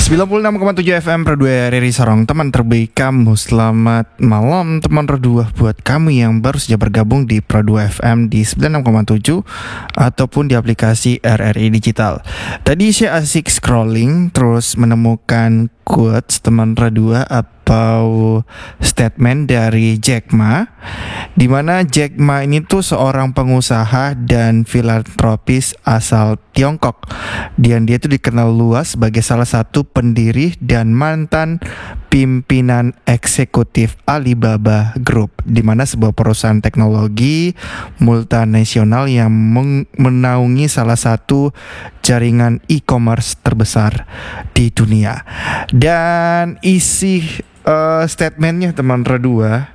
96,7 FM Redua Riri Sorong. Teman terbaik kamu, selamat malam teman Redua. Buat kamu yang baru saja bergabung di Redua FM di 96,7 ataupun di aplikasi RRI Digital. Tadi saya asik scrolling terus menemukan quotes teman Redua atau statement dari Jack Ma, di mana Jack Ma ini tuh seorang pengusaha dan filantropis asal Tiongkok. Dan dia tuh dikenal luas sebagai salah satu pendiri dan mantan pimpinan eksekutif Alibaba Group, di mana sebuah perusahaan teknologi multinasional yang menaungi salah satu jaringan e-commerce terbesar di dunia. Dan isi statementnya teman Redua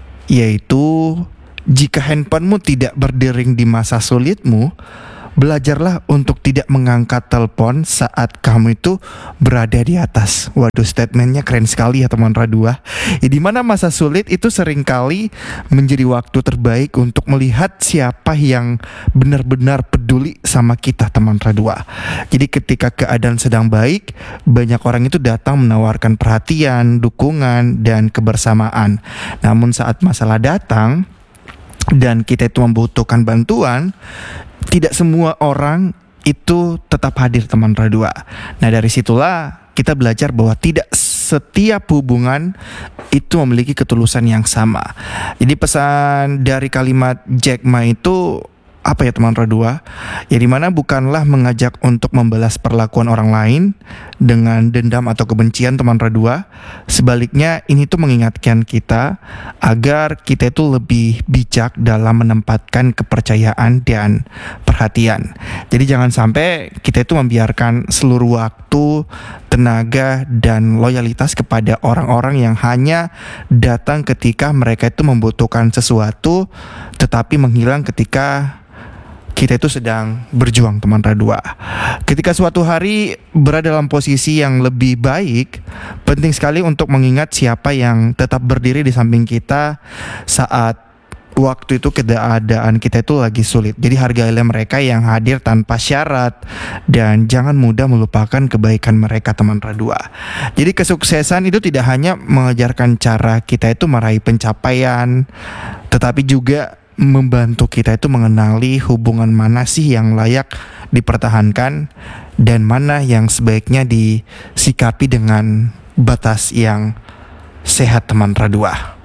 yaitu, jika handphonemu tidak berdering di masa sulitmu, belajarlah untuk tidak mengangkat telepon saat kamu itu berada di atas. Waduh, statementnya keren sekali ya teman Redua. Di mana masa sulit itu seringkali menjadi waktu terbaik untuk melihat siapa yang benar-benar peduli sama kita teman Redua. Jadi ketika keadaan sedang baik, banyak orang itu datang menawarkan perhatian, dukungan, dan kebersamaan. Namun saat masalah datang dan kita itu membutuhkan bantuan, tidak semua orang itu tetap hadir teman Redua. Nah, dari situlah kita belajar bahwa tidak setiap hubungan itu memiliki ketulusan yang sama. Jadi pesan dari kalimat Jack Ma itu apa ya teman Redua? Ya, dimana bukanlah mengajak untuk membalas perlakuan orang lain dengan dendam atau kebencian teman Redua. Sebaliknya ini tuh mengingatkan kita agar kita itu lebih bijak dalam menempatkan kepercayaan dan perhatian. Jadi jangan sampai kita itu membiarkan seluruh waktu, tenaga, dan loyalitas kepada orang-orang yang hanya datang ketika mereka itu membutuhkan sesuatu, tetapi menghilang ketika kita itu sedang berjuang teman Redua. Ketika suatu hari berada dalam posisi yang lebih baik, penting sekali untuk mengingat siapa yang tetap berdiri di samping kita saat waktu itu keadaan kita itu lagi sulit. Jadi hargailah mereka yang hadir tanpa syarat dan jangan mudah melupakan kebaikan mereka teman Redua. Jadi kesuksesan itu tidak hanya mengajarkan cara kita itu meraih pencapaian, tetapi juga membantu kita itu mengenali hubungan mana sih yang layak dipertahankan dan mana yang sebaiknya disikapi dengan batas yang sehat teman Redua.